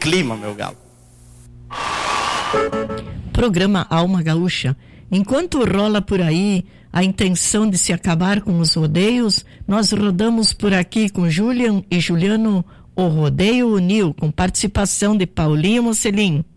clima, meu galo. Programa Alma Gaúcha. Enquanto rola por aí a intenção de se acabar com os rodeios, nós rodamos por aqui com Julian e Juliano, o Rodeio Unil, com participação de Paulinho Mocelin.